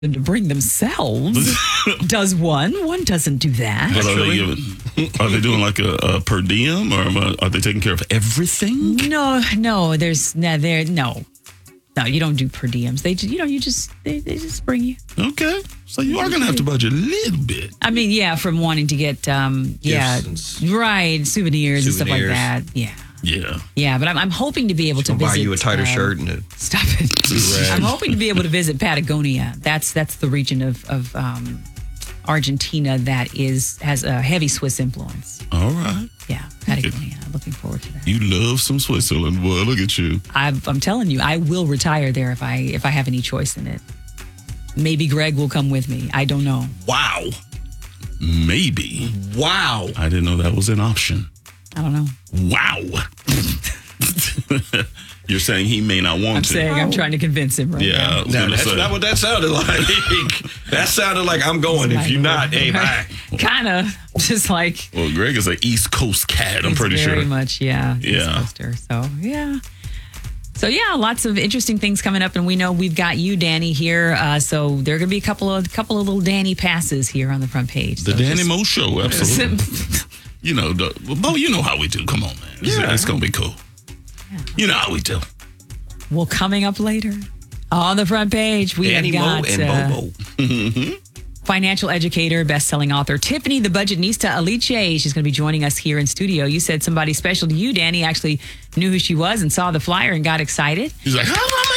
them to bring themselves. Does one? One doesn't do that. But are they doing like a per diem, or are they taking care of everything? No. No, you don't do per diems. They just bring you. Okay, so you are going to have to budget a little bit. I mean, yeah, from wanting to get, right, souvenirs and stuff like that. Yeah, but I'm hoping to be able to visit. Buy you a tighter shirt and stop it. I'm hoping to be able to visit Patagonia. That's the region of Argentina that has a heavy Swiss influence. All right. Yeah, Patagonia. Looking forward to that. You love some Switzerland, boy. Look at you. I'm telling you, I will retire there if I have any choice in it. Maybe Greg will come with me. I don't know. wow. Maybe. Wow. I didn't know that was an option. I don't know. Wow. You're saying he may not want to. I'm trying to convince him right now. Now, that's not what that sounded like. That sounded like I'm going. If you're not, hey, bye. Kind of. Just like. Well, Greg is an East Coast cat, I'm pretty sure. Very much, yeah. Yeah. East Coaster. So, yeah, lots of interesting things coming up. And we know we've got you, Danny, here. So there are going to be a couple of little Danny passes here on the front page. The Danny Mo Show, absolutely. You know, Bo, you know how we do. Come on, man. It's going to be cool. Yeah. You know how we do. Well, coming up later on the front page, we Danny have got Mo and Bobo. Financial educator, best-selling author Tiffany the Budgetnista Aliche. She's going to be joining us here in studio. You said somebody special to you, Danny, actually knew who she was and saw the flyer and got excited. He's like, oh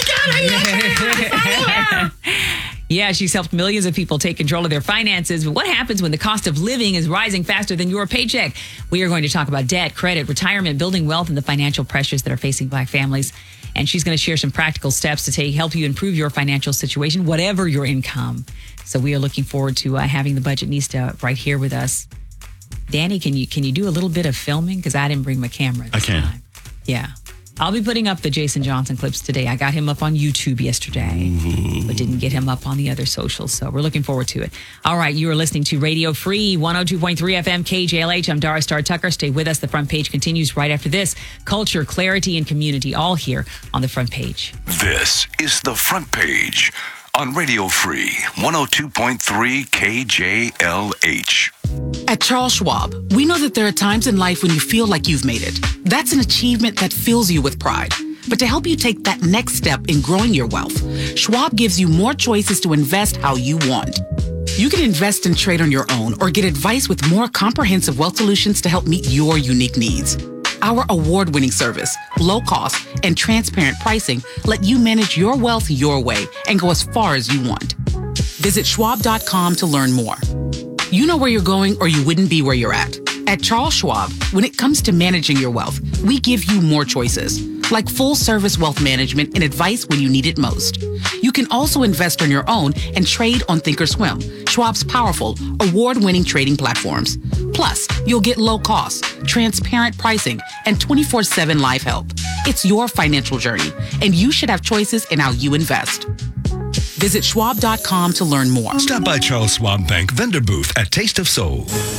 my God, Yeah, she's helped millions of people take control of their finances. But what happens when the cost of living is rising faster than your paycheck? We are going to talk about debt, credit, retirement, building wealth, and the financial pressures that are facing Black families. And she's going to share some practical steps to help you improve your financial situation, whatever your income. So we are looking forward to having the Budgetnista right here with us. Danny, can you do a little bit of filming? Because I didn't bring my camera this time. Yeah. I'll be putting up the Jason Johnson clips today. I got him up on YouTube yesterday, but didn't get him up on the other socials. So we're looking forward to it. All right, you are listening to Radio Free 102.3 FM KJLH. I'm Dara Star Tucker. Stay with us. The front page continues right after this. Culture, clarity, and community, all here on the front page. This is the front page on Radio Free 102.3 KJLH. At Charles Schwab, we know that there are times in life when you feel like you've made it. That's an achievement that fills you with pride. But to help you take that next step in growing your wealth, Schwab gives you more choices to invest how you want. You can invest and trade on your own or get advice with more comprehensive wealth solutions to help meet your unique needs. Our award-winning service, low cost, and transparent pricing let you manage your wealth your way and go as far as you want. Visit schwab.com to learn more. You know where you're going or you wouldn't be where you're at. At Charles Schwab, when it comes to managing your wealth, we give you more choices, like full-service wealth management and advice when you need it most. You can also invest on your own and trade on Thinkorswim, Schwab's powerful, award-winning trading platforms. Plus, you'll get low cost, transparent pricing, and 24/7 live help. It's your financial journey, and you should have choices in how you invest. Visit schwab.com to learn more. Stop by Charles Schwab Bank vendor booth at Taste of Soul.